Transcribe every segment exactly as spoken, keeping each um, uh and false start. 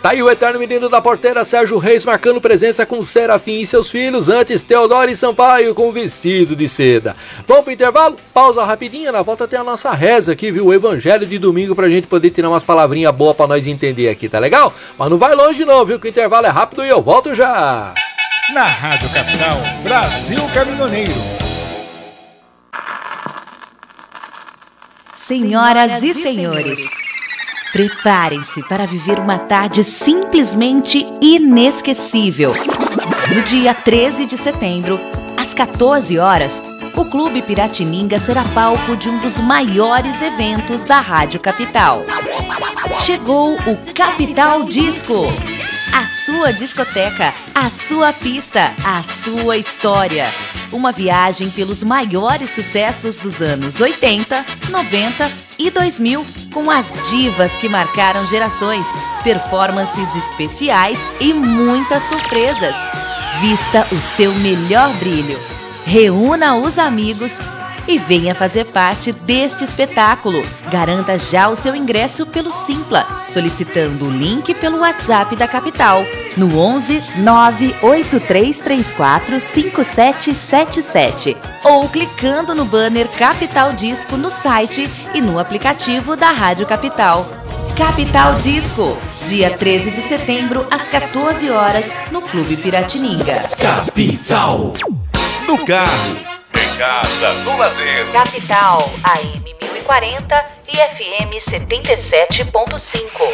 Tá aí o eterno menino da porteira, Sérgio Reis, marcando presença com Serafim e seus filhos, antes Teodoro e Sampaio com vestido de seda. Vamos pro intervalo? Pausa rapidinha, na volta tem a nossa reza aqui, viu? O evangelho de domingo pra gente poder tirar umas palavrinhas boas pra nós entender aqui, tá legal? Mas não vai longe não, viu? Que o intervalo é rápido e eu volto já. Na Rádio Capital, Brasil Caminhoneiro. Senhoras e senhores, preparem-se para viver uma tarde simplesmente inesquecível. No dia treze de setembro, às quatorze horas, o Clube Piratininga será palco de um dos maiores eventos da Rádio Capital. Chegou o Capital Disco. A sua discoteca, a sua pista, a sua história. Uma viagem pelos maiores sucessos dos anos oitenta, noventa e dois mil, com as divas que marcaram gerações, performances especiais e muitas surpresas. Vista o seu melhor brilho. Reúna os amigos e venha fazer parte deste espetáculo. Garanta já o seu ingresso pelo Simpla, solicitando o link pelo WhatsApp da Capital, no onze nove oito três três quatro cinco sete sete sete, ou clicando no banner Capital Disco no site e no aplicativo da Rádio Capital. Capital Disco, dia treze de setembro, às quatorze horas, no Clube Piratininga. Capital. No carro, Em casa, no lazer. Capital, A M mil e quarenta e F M setenta e sete ponto cinco.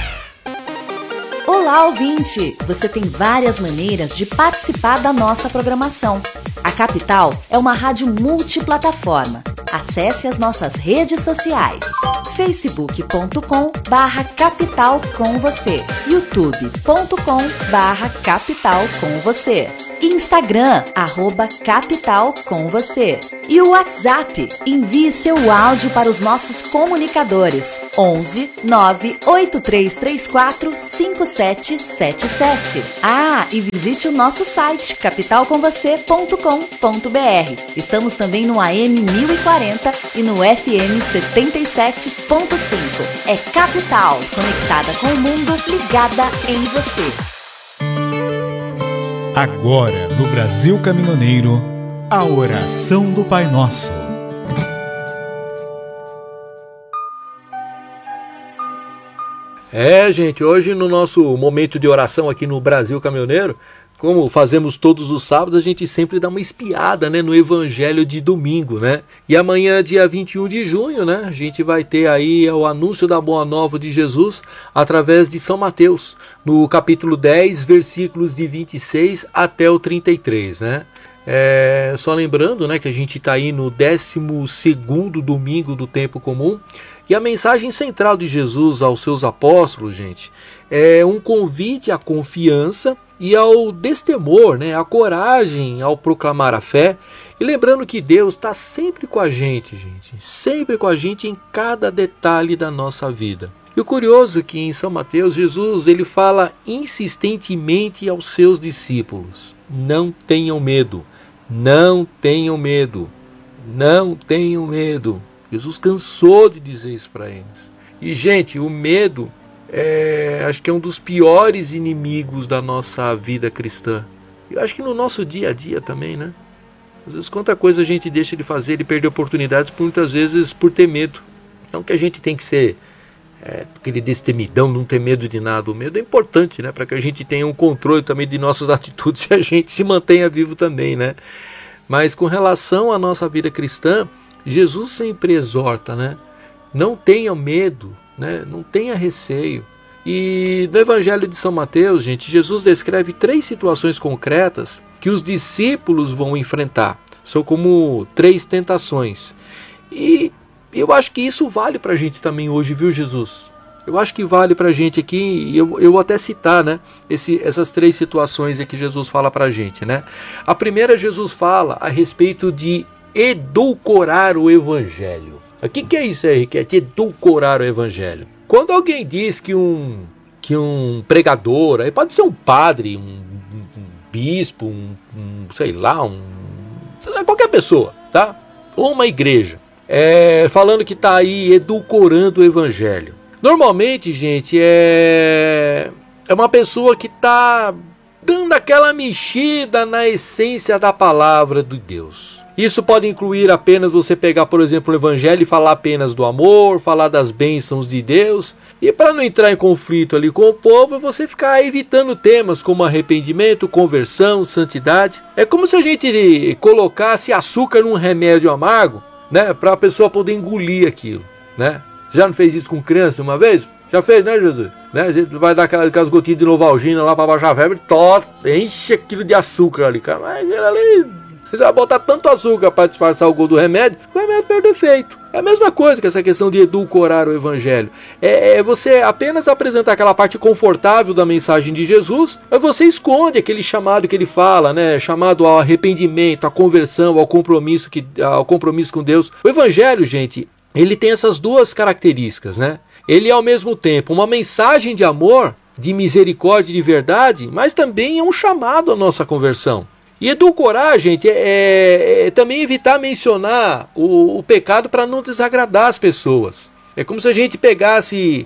Olá, ouvinte! Você tem várias maneiras de participar da nossa programação. A Capital é uma rádio multiplataforma. Acesse as nossas redes sociais: facebook ponto com barra capital com você, youtube ponto com barra capital com você, Instagram, arroba capital com você, e o WhatsApp. Envie seu áudio para os nossos comunicadores onze nove oito três três quatro cinco sete sete sete. Ah, e visite o nosso site capital com você ponto com ponto b r. Estamos também no A M mil e quarenta e no F M setenta e sete ponto cinco. É Capital, conectada com o mundo, ligada em você. agora no Brasil Caminhoneiro, a oração do Pai Nosso. É, gente, hoje no nosso momento de oração aqui no Brasil Caminhoneiro, como fazemos todos os sábados, a gente sempre dá uma espiada, né, no Evangelho de domingo, né? E amanhã, dia vinte e um de junho, né, a gente vai ter aí o anúncio da Boa Nova de Jesus através de São Mateus, no capítulo dez, versículos de vinte e seis até o trinta e três, né? É, só lembrando, né, que a gente está aí no décimo segundo domingo do tempo comum, e a mensagem central de Jesus aos seus apóstolos, gente, é um convite à confiança e ao destemor, né, à coragem ao proclamar a fé. E lembrando que Deus está sempre com a gente, gente, sempre com a gente em cada detalhe da nossa vida. E o curioso é que em São Mateus, Jesus ele fala insistentemente aos seus discípulos: não tenham medo, não tenham medo, não tenham medo. Jesus cansou de dizer isso para eles. E, gente, o medo é, acho que é um dos piores inimigos da nossa vida cristã. Eu acho que no nosso dia a dia também, né? Às vezes, quanta coisa a gente deixa de fazer e perde oportunidades, muitas vezes por ter medo. Então, que a gente tem que ser é, aquele destemidão, não ter medo de nada. O medo é importante, né? Para que a gente tenha um controle também de nossas atitudes e a gente se mantenha vivo também, né? Mas com relação à nossa vida cristã, Jesus sempre exorta, né? Não tenha medo, né? Não tenha receio. E no Evangelho de São Mateus, gente, Jesus descreve três situações concretas que os discípulos vão enfrentar. São como três tentações. E eu acho que isso vale para a gente também hoje, viu, Jesus? Eu acho que vale para a gente aqui, e eu, eu vou até citar, né, esse, essas três situações que Jesus fala para a gente, né? A primeira, Jesus fala a respeito de edulcorar o Evangelho. O que, que é isso aí, Riquete? Edulcorar o Evangelho. Quando alguém diz que um, que um pregador, aí pode ser um padre, um, um bispo, um, um, sei lá, um, qualquer pessoa, tá? Ou uma igreja, é, falando que está aí edulcorando o Evangelho. Normalmente, gente, é, é uma pessoa que está dando aquela mexida na essência da palavra de Deus. Isso pode incluir apenas você pegar, por exemplo, o Evangelho e falar apenas do amor, falar das bênçãos de Deus. E para não entrar em conflito ali com o povo, você ficar evitando temas como arrependimento, conversão, santidade. É como se a gente colocasse açúcar num remédio amargo, né, para a pessoa poder engolir aquilo, né? Já não fez isso com criança uma vez? Já fez, né, Jesus? Né? A gente vai dar aquelas, aquelas gotinhas de Novalgina lá para baixar a febre, to, enche aquilo de açúcar ali, cara. Mas aquilo ali, você vai botar tanto açúcar para disfarçar o gosto do remédio, que o remédio perde efeito. É a mesma coisa que essa questão de edulcorar o Evangelho. É, é você apenas apresentar aquela parte confortável da mensagem de Jesus, mas você esconde aquele chamado que ele fala, né? Chamado ao arrependimento, à conversão, ao compromisso, que, ao compromisso com Deus. O Evangelho, gente, ele tem essas duas características, né? Ele é ao mesmo tempo uma mensagem de amor, de misericórdia e de verdade, mas também é um chamado à nossa conversão. E edulcorar, gente, é, é, é também evitar mencionar o, o pecado para não desagradar as pessoas. É como se a gente pegasse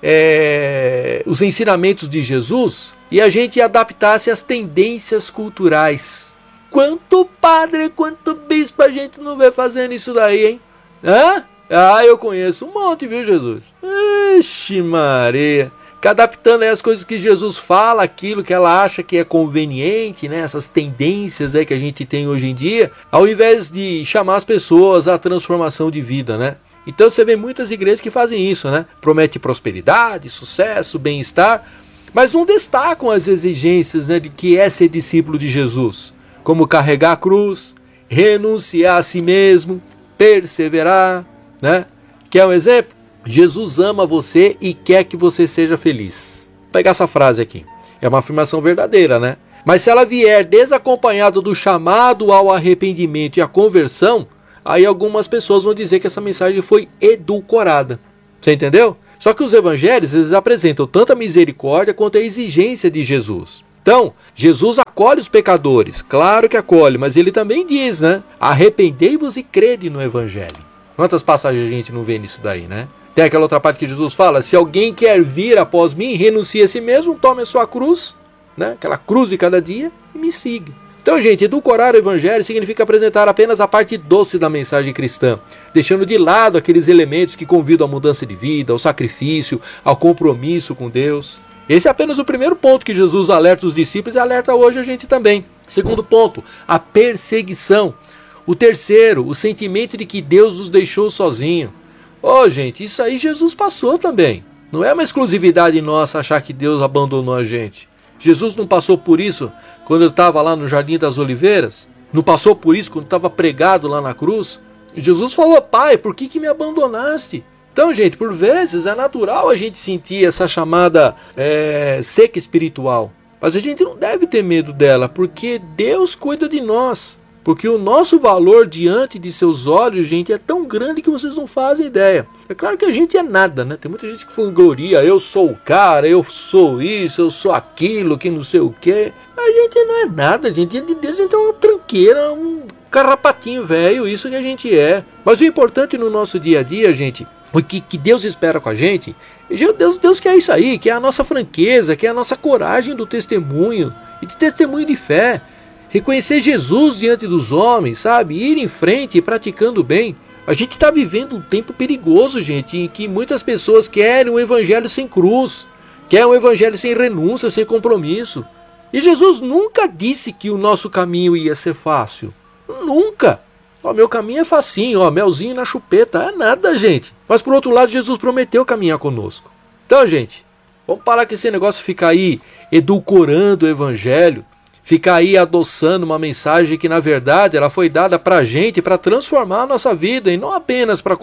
é, os ensinamentos de Jesus e a gente adaptasse às tendências culturais. Quanto padre, quanto bispo a gente não vê fazendo isso daí, hein? Hã? Ah, eu conheço um monte, viu, Jesus? Ixi, Maria. Que adaptando aí as coisas que Jesus fala, aquilo que ela acha que é conveniente, né? Essas tendências aí que a gente tem hoje em dia, ao invés de chamar as pessoas à transformação de vida, né? Então você vê muitas igrejas que fazem isso, né? Promete prosperidade, sucesso, bem-estar, mas não destacam as exigências, né, de que é ser discípulo de Jesus, como carregar a cruz, renunciar a si mesmo, perseverar, né? Quer um exemplo? Jesus ama você e quer que você seja feliz. Vou pegar essa frase aqui. É uma afirmação verdadeira, né? Mas se ela vier desacompanhada do chamado ao arrependimento e à conversão, aí algumas pessoas vão dizer que essa mensagem foi edulcorada. Você entendeu? Só que os evangelhos, eles apresentam tanto a misericórdia quanto a exigência de Jesus. Então, Jesus acolhe os pecadores, claro que acolhe, mas ele também diz, né? Arrependei-vos e crede no evangelho. Quantas passagens a gente não vê nisso daí, né? Tem aquela outra parte que Jesus fala, se alguém quer vir após mim, renuncie a si mesmo, tome a sua cruz, né? Aquela cruz de cada dia, e me siga. Então, gente, edulcorar o evangelho significa apresentar apenas a parte doce da mensagem cristã, deixando de lado aqueles elementos que convidam à mudança de vida, ao sacrifício, ao compromisso com Deus. Esse é apenas o primeiro ponto que Jesus alerta os discípulos e alerta hoje a gente também. Segundo ponto, a perseguição. O terceiro, o sentimento de que Deus nos deixou sozinho. Ô, gente, isso aí Jesus passou também. Não é uma exclusividade nossa achar que Deus abandonou a gente. Jesus não passou por isso quando ele estava lá no Jardim das Oliveiras? Não passou por isso quando estava pregado lá na cruz? Jesus falou, pai, por que que me abandonaste? Então, gente, por vezes é natural a gente sentir essa chamada é, seca espiritual. Mas a gente não deve ter medo dela, porque Deus cuida de nós. Porque o nosso valor diante de seus olhos, gente, é tão grande que vocês não fazem ideia. É claro que a gente é nada, né? Tem muita gente que vangloria, eu sou o cara, eu sou isso, eu sou aquilo, que não sei o quê. A gente não é nada, gente. Diante de Deus a gente é uma tranqueira, um carrapatinho velho, isso que a gente é. Mas o importante no nosso dia a dia, gente, o que, que Deus espera com a gente, Deus, Deus quer isso aí, quer a nossa franqueza, quer a nossa coragem do testemunho, e de testemunho de fé. Reconhecer Jesus diante dos homens, sabe? Ir em frente, praticando o bem. A gente está vivendo um tempo perigoso, gente, em que muitas pessoas querem um evangelho sem cruz, querem um evangelho sem renúncia, sem compromisso. E Jesus nunca disse que o nosso caminho ia ser fácil. Nunca. Ó, meu caminho é facinho, ó, melzinho na chupeta. É nada, gente. Mas por outro lado, Jesus prometeu caminhar conosco. Então, gente, vamos parar com esse negócio de ficar aí edulcorando o evangelho, ficar aí adoçando uma mensagem que na verdade ela foi dada para a gente para transformar a nossa vida e não apenas para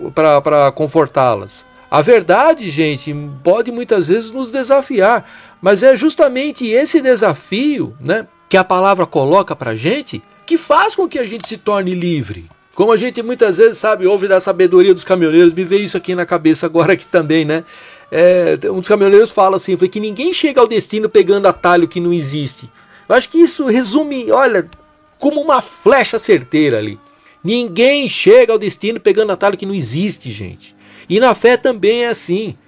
confortá-las. A verdade, gente, pode muitas vezes nos desafiar, mas é justamente esse desafio, né, que a palavra coloca para a gente que faz com que a gente se torne livre. Como a gente muitas vezes, sabe, ouve da sabedoria dos caminhoneiros, me veio isso aqui na cabeça agora aqui também, né? É, um dos caminhoneiros fala assim, foi que ninguém chega ao destino pegando atalho que não existe. Eu acho que isso resume, olha, como uma flecha certeira ali. Ninguém chega ao destino pegando atalho que não existe, gente. E na fé também é assim.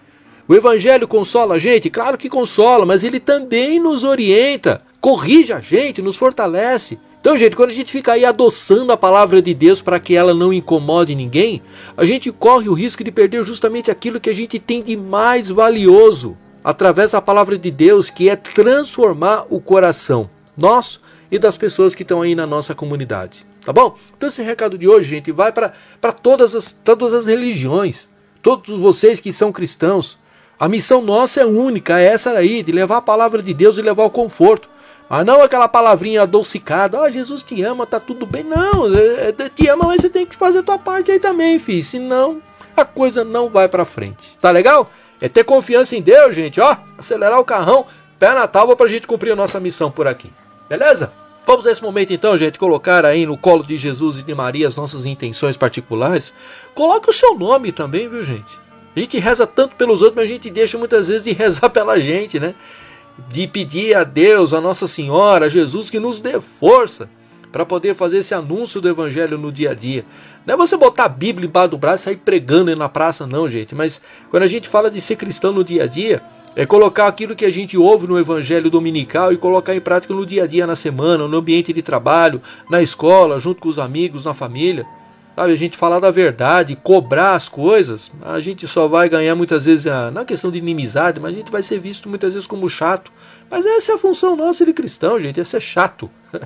O Evangelho consola a gente? Claro que consola, mas ele também nos orienta, corrige a gente, nos fortalece. Então, gente, quando a gente fica aí adoçando a palavra de Deus para que ela não incomode ninguém, a gente corre o risco de perder justamente aquilo que a gente tem de mais valioso através da palavra de Deus, que é transformar o coração nosso e das pessoas que estão aí na nossa comunidade. Tá bom? Então esse recado de hoje, gente, vai para todas as, todas as religiões, todos vocês que são cristãos. A missão nossa é única, é essa aí, de levar a palavra de Deus e levar o conforto. Mas não aquela palavrinha adocicada, ah, Jesus te ama, tá tudo bem. Não, é, é, te ama, mas você tem que fazer a tua parte aí também, filho. Senão a coisa não vai pra frente. Tá legal? É ter confiança em Deus, gente, ó. Acelerar o carrão, pé na tábua pra gente cumprir a nossa missão por aqui. Beleza? Vamos nesse momento então, gente, colocar aí no colo de Jesus e de Maria as nossas intenções particulares. Coloque o seu nome também, viu, gente? A gente reza tanto pelos outros, mas a gente deixa muitas vezes de rezar pela gente, né? De pedir a Deus, a Nossa Senhora, a Jesus, que nos dê força para poder fazer esse anúncio do Evangelho no dia a dia. Não é você botar a Bíblia embaixo do braço e sair pregando aí na praça, não, gente. Mas quando a gente fala de ser cristão no dia a dia, é colocar aquilo que a gente ouve no Evangelho dominical e colocar em prática no dia a dia, na semana, no ambiente de trabalho, na escola, junto com os amigos, na família. Sabe, a gente falar da verdade, cobrar as coisas, a gente só vai ganhar muitas vezes, a, não é questão de inimizade, mas a gente vai ser visto muitas vezes como chato. Mas essa é a função nossa de cristão, gente, é ser chato.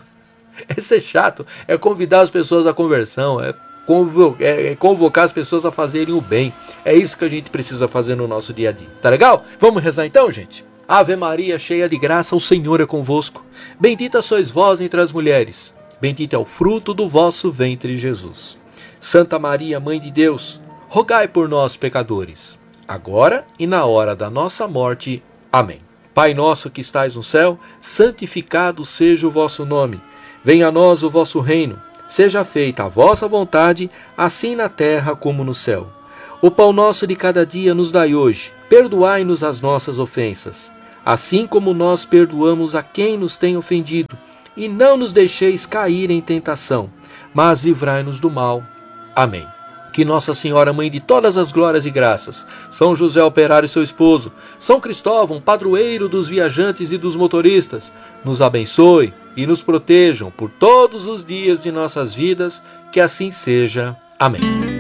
É ser chato, é convidar as pessoas à conversão, é convocar, é convocar as pessoas a fazerem o bem. É isso que a gente precisa fazer no nosso dia a dia. Tá legal? Vamos rezar então, gente? Ave Maria, cheia de graça, o Senhor é convosco. Bendita sois vós entre as mulheres. Bendito é o fruto do vosso ventre, Jesus. Santa Maria, Mãe de Deus, rogai por nós, pecadores, agora e na hora da nossa morte. Amém. Pai nosso que estais no céu, santificado seja o vosso nome. Venha a nós o vosso reino. Seja feita a vossa vontade, assim na terra como no céu. O pão nosso de cada dia nos dai hoje. Perdoai-nos as nossas ofensas, assim como nós perdoamos a quem nos tem ofendido. E não nos deixeis cair em tentação, mas livrai-nos do mal. Amém. Que Nossa Senhora, Mãe de todas as glórias e graças, São José Operário e seu esposo, São Cristóvão, padroeiro dos viajantes e dos motoristas, nos abençoe e nos protejam por todos os dias de nossas vidas, que assim seja. Amém.